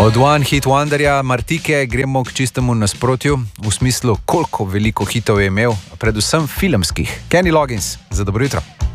Od One Hit Wonderja Martike gremo k čistemu nasprotju, v smislu, koliko veliko hitov je imel, predvsem filmskih. Kenny Loggins, za dobro jutro.